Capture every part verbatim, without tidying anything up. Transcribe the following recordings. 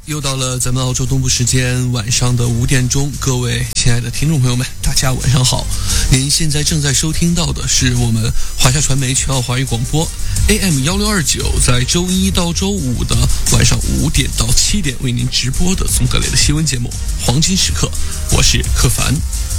又到了咱们澳洲东部时间晚上的五点钟，各位亲爱的听众朋友们，大家晚上好。您现在正在收听到的是我们华夏传媒全澳华语广播 A M 一六二九，在周一到周五的晚上五点到七点为您直播的综合类的新闻节目《黄金时刻》，我是柯凡。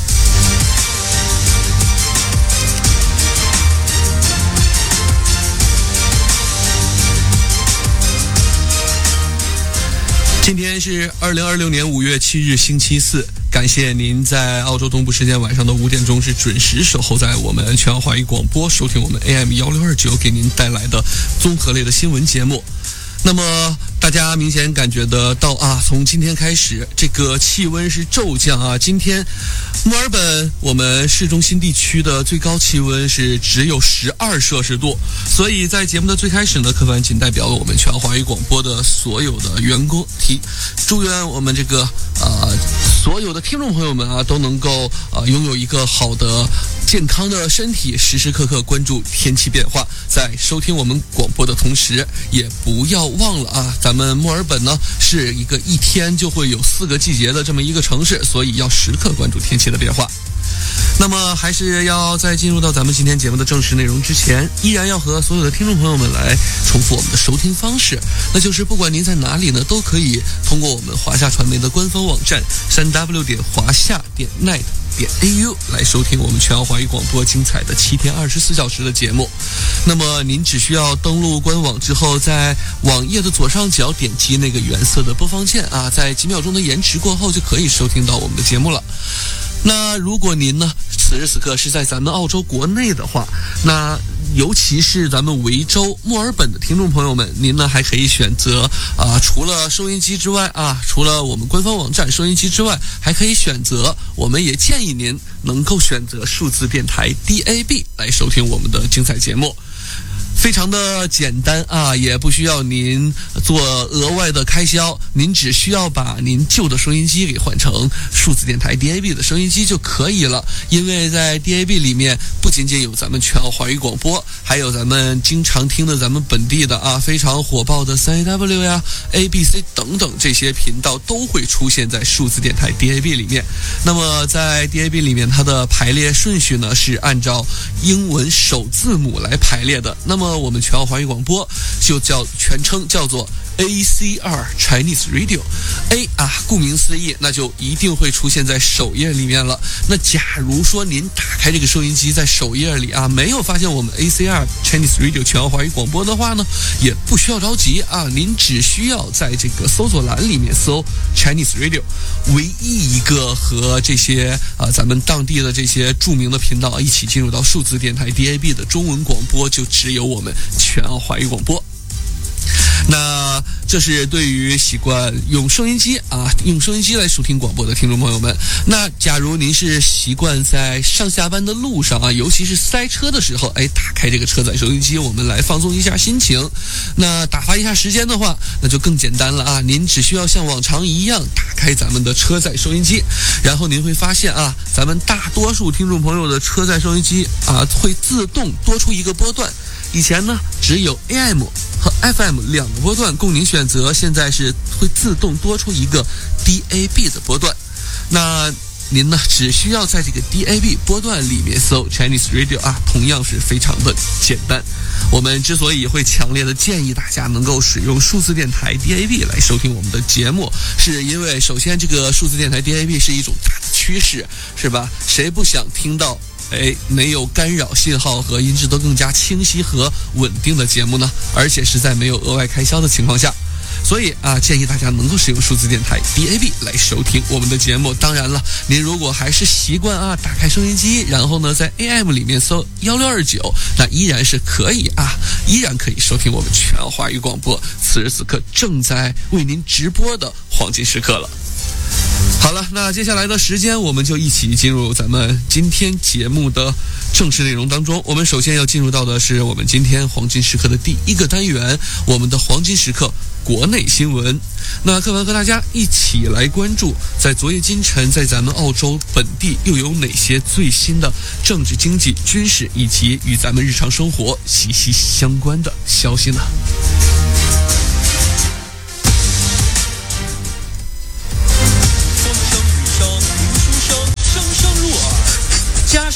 今天是二零二六年五月七日星期四，感谢您在澳洲东部时间晚上的五点钟是准时守候在我们全澳华语广播，收听我们 A M 一六二九给您带来的综合类的新闻节目。那么大家明显感觉得到啊，从今天开始这个气温是骤降啊。今天墨尔本我们市中心地区的最高气温是只有十二摄氏度，所以在节目的最开始呢，柯凡仅代表了我们全华语广播的所有的员工提祝愿我们这个呃所有的听众朋友们啊都能够呃拥有一个好的健康的身体，时时刻刻关注天气变化，在收听我们广播的同时也不要忘了啊，咱们墨尔本呢是一个一天就会有四个季节的这么一个城市，所以要时刻关注天气的变化。那么还是要在进入到咱们今天节目的正式内容之前，依然要和所有的听众朋友们来重复我们的收听方式，那就是不管您在哪里呢，都可以通过我们华夏传媒的官方网站 三 w 点华夏点 net点 a u 来收听我们全澳华语广播精彩的七天二十四小时的节目。那么您只需要登录官网之后，在网页的左上角点击那个原色的播放键啊，在几秒钟的延迟过后就可以收听到我们的节目了。那如果您呢此时此刻是在咱们澳洲国内的话，那尤其是咱们维州墨尔本的听众朋友们，您呢还可以选择啊、呃，除了收音机之外啊，除了我们官方网站收音机之外，还可以选择，我们也建议您能够选择数字电台 D A B 来收听我们的精彩节目。非常的简单啊，也不需要您做额外的开销，您只需要把您旧的收音机给换成数字电台 D A B 的收音机就可以了。因为在 D A B 里面不仅仅有咱们全澳华语广播，还有咱们经常听的咱们本地的啊非常火爆的 三 A W 呀 A B C 等等这些频道都会出现在数字电台 D A B 里面。那么在 D A B 里面它的排列顺序呢是按照英文首字母来排列的，那么我们全澳华语广播就叫全称叫做 A C R Chinese Radio。 A 啊顾名思义，那就一定会出现在首页里面了。那假如说您打开这个收音机，在首页里啊没有发现我们 A C R Chinese Radio 全澳华语广播的话呢，也不需要着急啊，您只需要在这个搜索栏里面搜 Chinese Radio， 唯一一个和这些啊咱们当地的这些著名的频道一起进入到数字电台 D A B 的中文广播，就只有我们全澳华语广播。那这是对于习惯用收音机啊用收音机来收听广播的听众朋友们。那假如您是习惯在上下班的路上啊，尤其是塞车的时候，哎，打开这个车载收音机，我们来放松一下心情，那打发一下时间的话，那就更简单了啊。您只需要像往常一样打开咱们的车载收音机，然后您会发现啊，咱们大多数听众朋友的车载收音机啊会自动多出一个波段。以前呢只有 A M 和 F M 两个波段供您选择，现在是会自动多出一个 D A B 的波段。那您呢只需要在这个 D A B 波段里面搜 Chinese Radio 啊，同样是非常的简单。我们之所以会强烈的建议大家能够使用数字电台 D A B 来收听我们的节目，是因为首先这个数字电台 D A B 是一种大的趋势，是吧？谁不想听到哎，没有干扰信号和音质都更加清晰和稳定的节目呢？而且是在没有额外开销的情况下。所以啊，建议大家能够使用数字电台 D A B 来收听我们的节目。当然了，您如果还是习惯啊打开收音机，然后呢在 A M 里面搜一六二九，那依然是可以啊，依然可以收听我们全澳华语广播此时此刻正在为您直播的黄金时刻了。好了，那接下来的时间我们就一起进入咱们今天节目的正式内容当中。我们首先要进入到的是我们今天黄金时刻的第一个单元，我们的黄金时刻国内新闻。那柯凡和大家一起来关注，在昨夜今晨，在咱们澳洲本地又有哪些最新的政治、经济、军事以及与咱们日常生活息息相关的消息呢？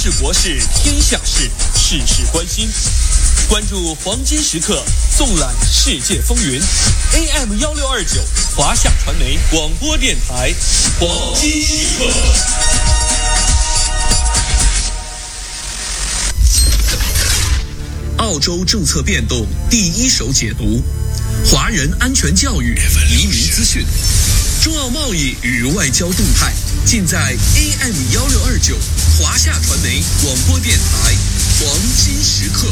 事国事天下事，事事关心。关注黄金时刻，纵览世界风云。A M 幺六二九，华夏传媒广播电台，黄金时刻。 澳洲政策变动第一手解读，华人安全教育、移民资讯，中澳贸易与外交动态，尽在 A M 幺六二九华夏传媒广播电台黄金时刻。